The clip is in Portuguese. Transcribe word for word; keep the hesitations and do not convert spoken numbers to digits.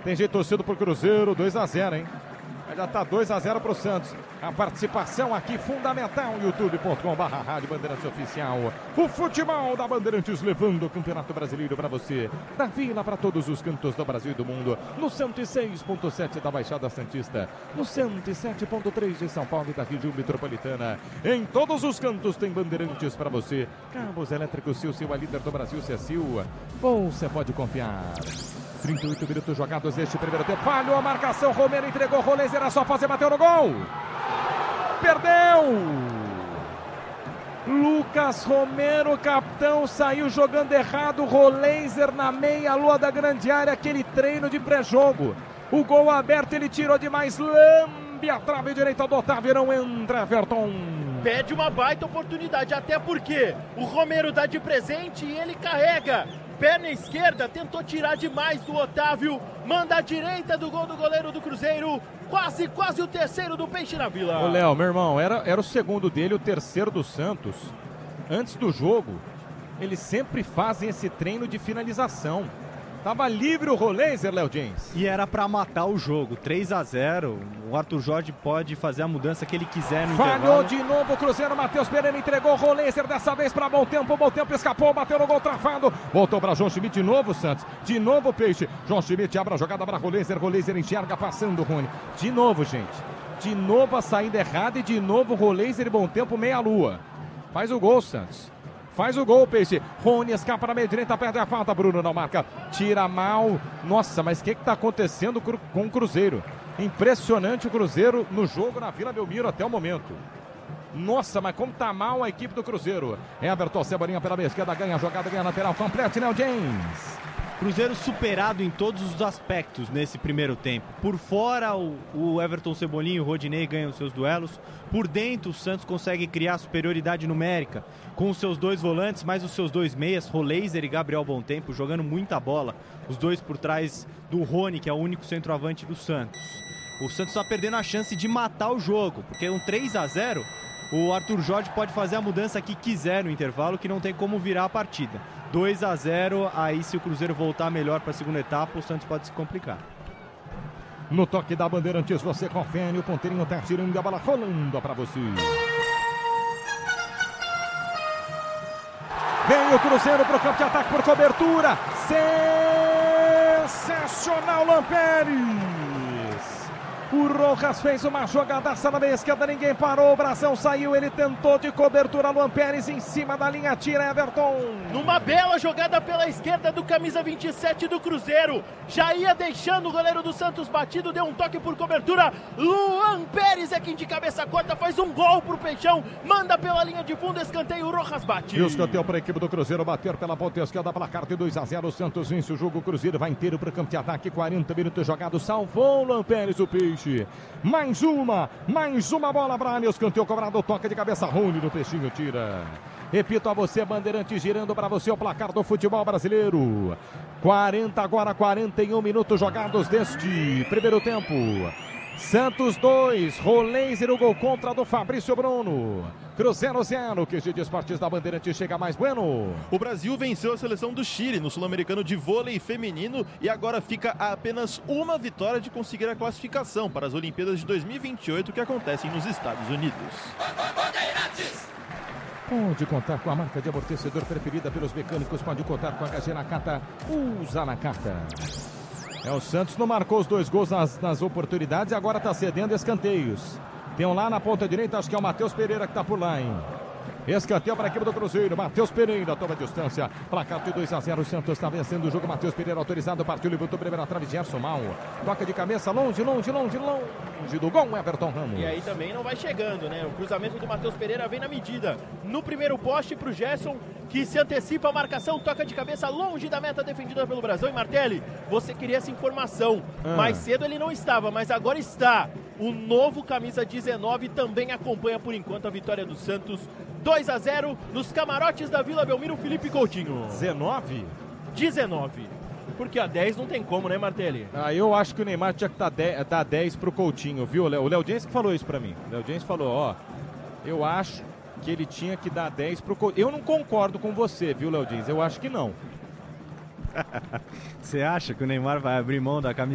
Tem jeito torcido pro Cruzeiro, dois a zero, hein? Já tá dois a zero pro Santos. A participação aqui fundamental, youtube ponto com barra Rádio Bandeirantes Oficial. O futebol da Bandeirantes levando o Campeonato Brasileiro para você. Da Vila para todos os cantos do Brasil e do mundo. No cento e seis ponto sete da Baixada Santista. No cento e sete ponto três de São Paulo e da região metropolitana. Em todos os cantos tem Bandeirantes para você. Cabos elétricos Sil, Sil, a líder do Brasil, Sil. Você pode confiar. trinta e oito minutos jogados neste primeiro tempo. Falhou a marcação. Romero entregou. Rolês era só fazer, bateu no gol. Perdeu. Lucas Romero, capitão, saiu jogando errado. Roleiser na meia-lua da grande área. Aquele treino de pré-jogo. O gol aberto, ele tirou demais. Lambe a trave direita do Otávio. Não entra, Everton. Pede uma baita oportunidade, até porque o Romero dá de presente e ele carrega. Perna esquerda, tentou tirar demais do Otávio, manda a direita do gol do goleiro do Cruzeiro, quase, quase o terceiro do Peixe na Vila. Ô Léo, meu irmão, era, era o segundo dele, o terceiro do Santos. Antes do jogo, eles sempre fazem esse treino de finalização. Tava livre o Roleiser, Léo James. E era pra matar o jogo, três a zero. O Arthur Jorge pode fazer a mudança que ele quiser no Falhou intervalo. de novo o Cruzeiro, Matheus Pereira entregou o Roleiser, dessa vez pra Bom Tempo. Bom Tempo escapou, bateu no gol travado. Voltou pra João Schmidt, de novo Santos. De novo Peixe. João Schmidt abre a jogada pra Roleiser. Roleiser enxerga passando o Rony. De novo, gente. De novo a saída errada e de novo Roleiser e Bom Tempo meia-lua. Faz o gol, Santos. Faz o gol, Peixe. Rony escapa na meia direita, perde a falta. Bruno não marca. Tira mal. Nossa, mas o que está acontecendo com o Cruzeiro? Impressionante o Cruzeiro no jogo na Vila Belmiro até o momento. Nossa, mas como tá mal a equipe do Cruzeiro. Everton Cebolinha pela meia esquerda, ganha a jogada, ganha a lateral. Complete, né, James? Cruzeiro superado em todos os aspectos nesse primeiro tempo. Por fora, o, o Everton Cebolinha e o Rodinei ganham seus duelos. Por dentro, o Santos consegue criar superioridade numérica com os seus dois volantes, mais os seus dois meias, Roleiser e Gabriel Bom Tempo, jogando muita bola. Os dois por trás do Rony, que é o único centroavante do Santos. O Santos está perdendo a chance de matar o jogo, porque um três a zero, o Arthur Jorge pode fazer a mudança que quiser no intervalo, que não tem como virar a partida. dois a zero, aí se o Cruzeiro voltar melhor para a segunda etapa, o Santos pode se complicar. No toque da Bandeirantes, você confere, o ponteirinho tá tirando a bola, rolando para você. Vem o Cruzeiro pro campo de ataque por cobertura. Sensacional, Lamperes. O Rojas fez uma jogadaça na meia esquerda, ninguém parou, o Brasão saiu, ele tentou de cobertura, Luan Pérez em cima da linha, tira Everton. Numa bela jogada pela esquerda do camisa vinte e sete do Cruzeiro, já ia deixando o goleiro do Santos batido, deu um toque por cobertura, Luan Pérez é quem de cabeça corta, faz um gol pro Peixão, manda pela linha de fundo, escanteio, o Rojas bate. E o escanteio para a equipe do Cruzeiro, bater pela ponta esquerda, placar de dois a zero, o Santos vence o jogo, o Cruzeiro vai inteiro pro campo de ataque, quarenta minutos jogados, salvou o Luan Pérez, o Peixe. Mais uma, mais uma bola para ali, escanteio cobrado, toca de cabeça, Rony no Peixinho, tira. Repito a você, Bandeirante, girando para você o placar do futebol brasileiro. quarenta agora, quarenta e um minutos jogados deste primeiro tempo. Santos dois, Roleiser, o gol contra do Fabrício Bruno. Cruzeiro zero, Q G de Esportes da Bandeirante chega mais bueno. O Brasil venceu a seleção do Chile no Sul-Americano de vôlei feminino e agora fica a apenas uma vitória de conseguir a classificação para as Olimpíadas de dois mil e vinte e oito que acontecem nos Estados Unidos. Pode contar com a marca de amortecedor preferida pelos mecânicos, pode contar com a H G Nakata, usa Nakata. É, o Santos não marcou os dois gols nas, nas oportunidades e agora está cedendo escanteios. Tem um lá na ponta direita, acho que é o Matheus Pereira que está por lá, hein? Escanteio para a equipe do Cruzeiro, Matheus Pereira toma distância, placar de dois a zero, o Santos está vencendo o jogo, Matheus Pereira autorizado, partiu, levantou primeira trave, Gerson mal, toca de cabeça, longe, longe, longe, longe do gol, Everton Ramos. E aí também não vai chegando, né? O cruzamento do Matheus Pereira vem na medida, no primeiro poste para o Gerson, que se antecipa a marcação, toca de cabeça longe da meta defendida pelo Brasão. E Martelli, você queria essa informação, ah. mais cedo ele não estava, mas agora está. O novo camisa dezenove também acompanha por enquanto a vitória do Santos. dois a zero nos camarotes da Vila Belmiro, Felipe Coutinho. dezenove? dezenove. Porque a dez não tem como, né, Martelli? Ah, eu acho que o Neymar tinha que dar dez pro Coutinho, viu, Léo? O Léo Jens que falou isso pra mim. O Léo Jens falou, ó, eu acho que ele tinha que dar dez pro Coutinho. Eu não concordo com você, viu, Léo Jens? Eu acho que não. Você acha que o Neymar vai abrir mão da camisa